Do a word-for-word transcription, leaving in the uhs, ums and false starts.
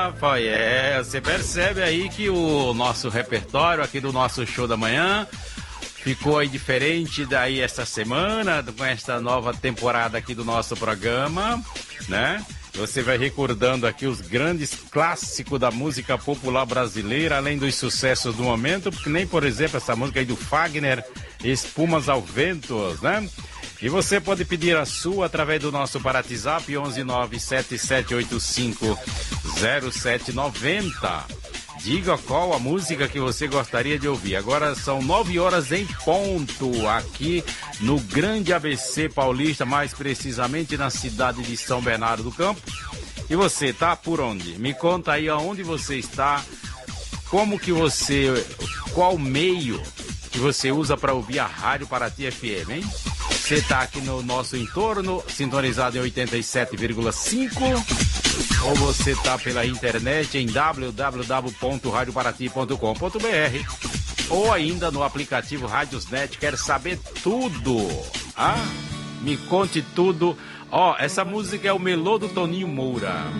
rapaz, é, você percebe aí que o nosso repertório aqui do nosso show da manhã ficou aí diferente daí esta semana, com esta nova temporada aqui do nosso programa, né? Você vai recordando aqui os grandes clássicos da música popular brasileira, além dos sucessos do momento, porque nem, por exemplo, essa música aí do Fagner, Espumas ao Vento, né? E você pode pedir a sua através do nosso WhatsApp onze nove sete sete oito cinco zero sete nove zero. Diga qual a música que você gostaria de ouvir. Agora são nove horas em ponto aqui no Grande A B C Paulista, mais precisamente na cidade de São Bernardo do Campo. E você tá por onde? Me conta aí aonde você está, como que você, qual meio que você usa para ouvir a Rádio Paraty F M, hein? Você tá aqui no nosso entorno, sintonizado em oitenta e sete vírgula cinco, ou você tá pela internet em w w w ponto rádio paraty ponto com ponto b r, ou ainda no aplicativo Radiosnet. Quer saber tudo? Ah, me conte tudo. Ó, essa música é o Melô do Toninho Moura.